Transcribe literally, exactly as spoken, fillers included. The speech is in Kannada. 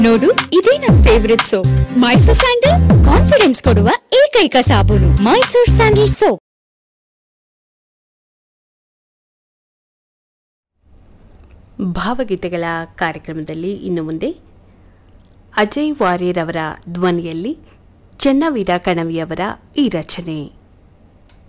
ನೋಡು, ಇದೇ ನನ್ favourite soap. Mysore sandal confidence ಕೊಡುವ ಏಕೈಕ ಸಾಬೂನು. Mysore sandal soap. ಭಾವಗೀತೆಗಳ ಕಾರ್ಯಕ್ರಮದಲ್ಲಿ ಇನ್ನು ಮುಂದೆ ಅಜಯ್ ವಾರಿಯರ್ ಅವರ ಧ್ವನಿಯಲ್ಲಿ ಚೆನ್ನವೀರ ಕಣವಿಯವರ ಈ ರಚನೆ.